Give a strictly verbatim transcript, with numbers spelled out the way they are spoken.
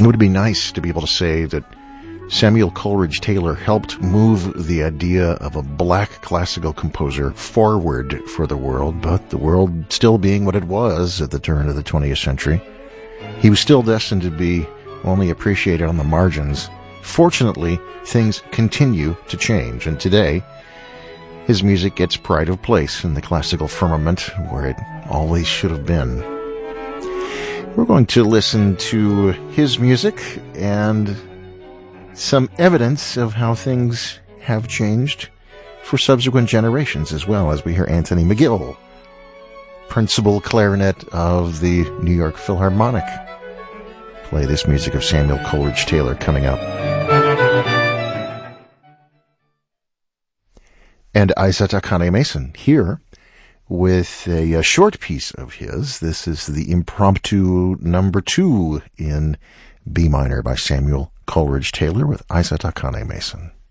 It would be nice to be able to say that Samuel Coleridge Taylor helped move the idea of a black classical composer forward for the world, but the world still being what it was at the turn of the twentieth century, he was still destined to be only appreciated on the margins. Fortunately, things continue to change, and today, his music gets pride of place in the classical firmament where it always should have been. We're going to listen to his music and some evidence of how things have changed for subsequent generations, as well as we hear Anthony McGill, principal clarinet of the New York Philharmonic, play this music of Samuel Coleridge Taylor coming up. And Isaac Akane Mason here with a, a short piece of his. This is the Impromptu number two in B minor by Samuel Coleridge Taylor with Isaac Akane Mason.